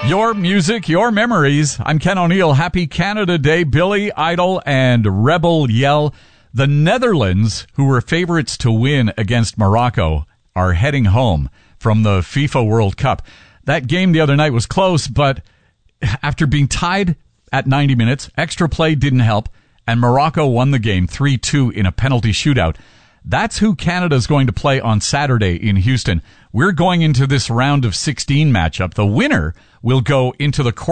Your music, your memories. I'm Ken O'Neill. Happy Canada Day. Billy Idol and Rebel Yell. The Netherlands, who were favorites to win against Morocco, are heading home from the FIFA World Cup. That game the other night was close, but after being tied at 90 minutes, extra play didn't help, and Morocco won the game 3-2 in a penalty shootout. That's who Canada's going to play on Saturday in Houston. We're going into this round of 16 matchup. The winner will go into the